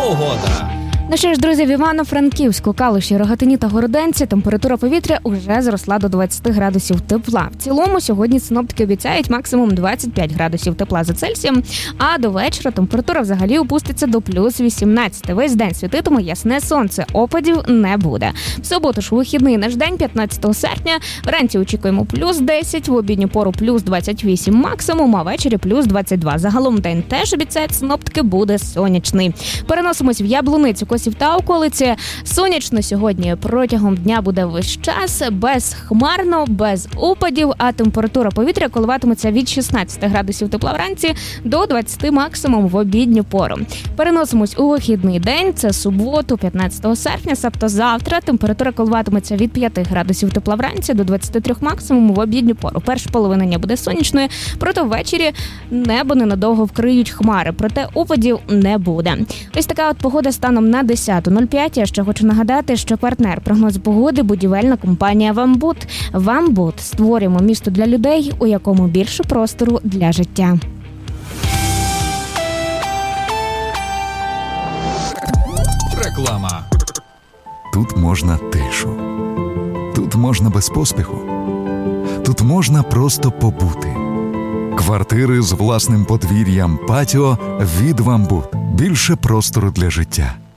погода. Ну що ж, друзі, в Івано-Франківську, Калуші, Рогатині та Городенці температура повітря уже зросла до 20 градусів тепла. В цілому сьогодні синоптики обіцяють максимум 25 градусів тепла за Цельсієм, а до вечора температура взагалі опуститься до плюс 18. Весь день світитиме ясне сонце, опадів не буде. В суботу ж вихідний наш день, 15 серпня, вранці очікуємо плюс 10, в обідню пору плюс 28 максимум, а ввечері плюс 22. Загалом день теж обіцяють синоптики буде сонячний. Переносимось в Яблуницю, Косів та околиці. Сонячно сьогодні протягом дня буде весь час, безхмарно, без опадів, а температура повітря коливатиметься від 16 градусів тепла вранці до 20 максимум в обідню пору. Переносимось у вихідний день, це суботу, 15 серпня, тобто завтра. Температура коливатиметься від 5 градусів тепла вранці до 23 максимум в обідню пору. Перша половина дня буде сонячною, проте ввечері небо ненадовго вкриють хмари, проте опадів не буде. Ось така от погода станом на 10.05. Я ще хочу нагадати, що партнер прогнозу погоди – будівельна компанія «Вамбут». «Вамбут» – створюємо місто для людей, у якому більше простору для життя. Реклама. Тут можна тишу. Тут можна без поспіху. Тут можна просто побути. Квартири з власним подвір'ям, патіо від «Вамбут». Більше простору для життя.